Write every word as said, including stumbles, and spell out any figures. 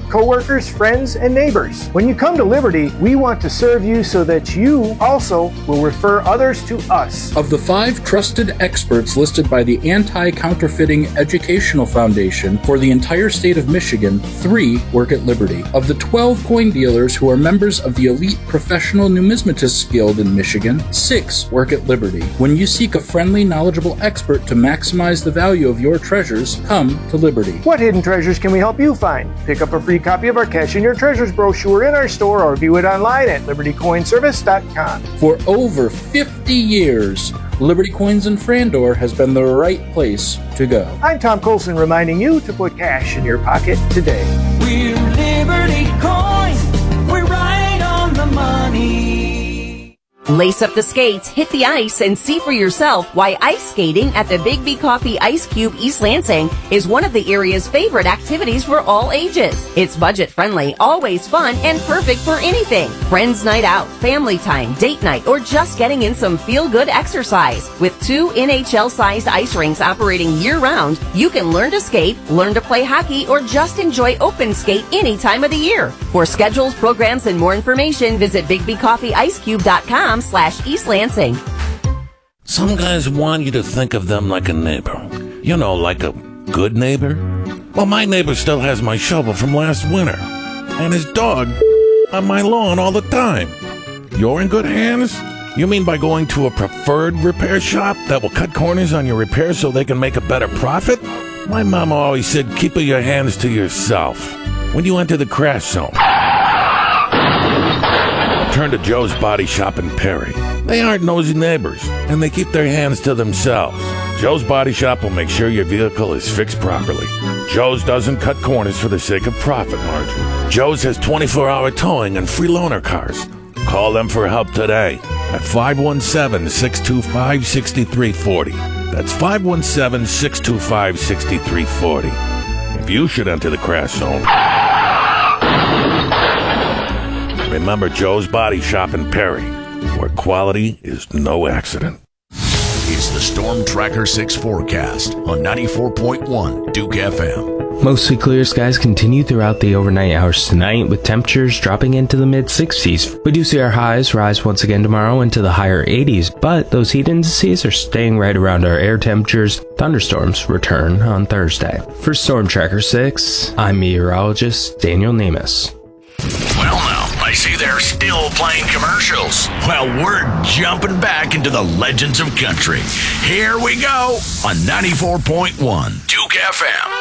coworkers, friends, and neighbors. When you come to Liberty, we want to serve you so that you also will refer others to us. Of the five trusted experts listed by the Anti-Counterfeiting Educational Foundation for the entire state of Michigan, three work at Liberty. Of the twelve coin dealers who are members of the elite Professional Numismatists Guild in Michigan, six work at Liberty. When you seek a friendly, knowledgeable expert to maximize the value of your treasures, come to Liberty. What hidden treasures can we help you find? Pick up a free copy of our Cash in Your Treasures brochure in our store or view it online at liberty coin service dot com. For over fifty years, Liberty Coins in Frandor has been the right place to go. I'm Tom Colson reminding you to put cash in your pocket today. We're Liberty Coins. We're right on the money. Lace up the skates, hit the ice, and see for yourself why ice skating at the Big B Coffee Ice Cube East Lansing is one of the area's favorite activities for all ages. It's budget-friendly, always fun, and perfect for anything. Friends night out, family time, date night, or just getting in some feel-good exercise. With two N H L-sized ice rinks operating year-round, you can learn to skate, learn to play hockey, or just enjoy open skate any time of the year. For schedules, programs, and more information, visit big b coffee ice cube dot com slash East Lansing. Some guys want you to think of them like a neighbor. You know, like a good neighbor. Well, my neighbor still has my shovel from last winter. And his dog on my lawn all the time. You're in good hands? You mean by going to a preferred repair shop that will cut corners on your repairs so they can make a better profit? My mama always said, keep your hands to yourself. When you enter the crash zone, turn to Joe's Body Shop in Perry. They aren't nosy neighbors, and they keep their hands to themselves. Joe's Body Shop will make sure your vehicle is fixed properly. Joe's doesn't cut corners for the sake of profit margin. Joe's has twenty-four hour towing and free loaner cars. Call them for help today at five one seven, six two five, six three four zero. That's five one seven, six two five, six three four zero. If you should enter the crash zone, remember Joe's Body Shop in Perry, where quality is no accident. It's the Storm Tracker six forecast on ninety-four point one Duke F M. Mostly clear skies continue throughout the overnight hours tonight, with temperatures dropping into the mid sixties. We do see our highs rise once again tomorrow into the higher eighties, but those heat indices are staying right around our air temperatures. Thunderstorms return on Thursday. For Storm Tracker six, I'm meteorologist Daniel Nemus. Well, now, I see they're still playing commercials. Well, we're jumping back into the legends of country. Here we go on ninety-four point one Duke F M.